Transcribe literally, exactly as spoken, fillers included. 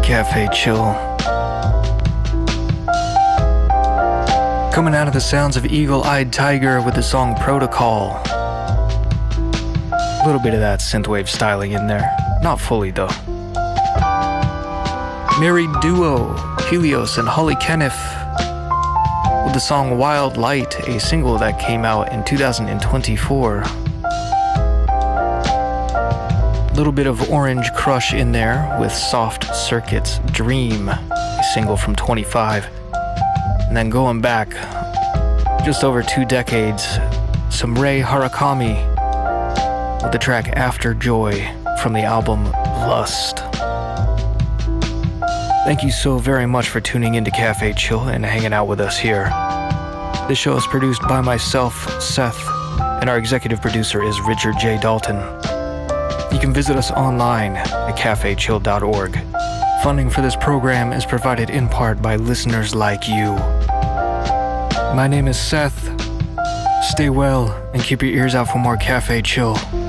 Cafe Chill. Coming out of the sounds of Eagle-Eyed Tiger with the song Protocol. A little bit of that synthwave styling in there. Not fully though. Married duo Helios and Holly Kenneth with the song Wild Light, a single that came out in two thousand twenty-four. A little bit of Orange Crush in there with Soft Circuit's Dream, a single from twenty-five. And then going back just over two decades, some Rei Harakami with the track After Joy from the album Lust. Thank you so very much for tuning into Cafe Chill and hanging out with us here. This show is produced by myself, Seth, and our executive producer is Richard J. Dalton. You can visit us online at cafe chill dot org. Funding for this program is provided in part by listeners like you. My name is Seth. Stay well and keep your ears out for more Cafe Chill.